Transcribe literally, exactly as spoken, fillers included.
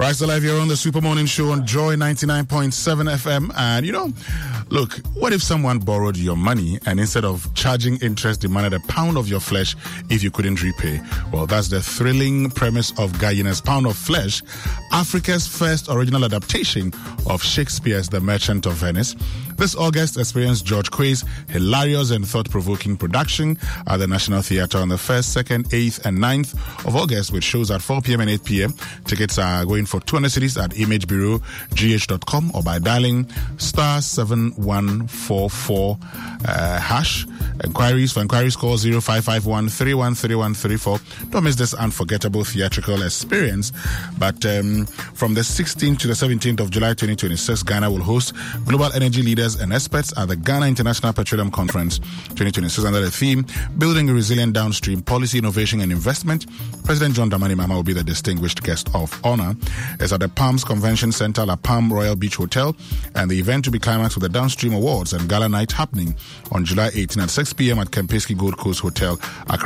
Right, so live here on the Super Morning Show on Joy ninety-nine point seven F M. And, you know, look, what if someone borrowed your money and instead of charging interest demanded a pound of your flesh if you couldn't repay? Well, that's the thrilling premise of Guyana's Pound of Flesh, Africa's first original adaptation of Shakespeare's The Merchant of Venice. This August, experience George Quay's hilarious and thought-provoking production at the National Theatre on the first, second, eighth, and ninth of August, with shows at four p.m. and eight p.m. Tickets are going for two hundred cities at image bureau g h dot com or by dialing star seven one four four uh, hash. Inquiries for inquiries call zero five five one three one three one three four. Don't miss this unforgettable theatrical experience. But um, from the sixteenth to the seventeenth of July twenty twenty-six, Ghana will host global energy leaders and experts at the Ghana International Petroleum Conference twenty twenty-six under the theme Building a Resilient Downstream Policy, Innovation and Investment. President John Dramani Mahama will be the distinguished guest of honor. It's at the Palms Convention Center, La Palm Royal Beach Hotel, and the event will be climaxed with the Downstream Awards and Gala Night happening on July eighteenth at six p.m. at Kempinski Gold Coast Hotel, Accra.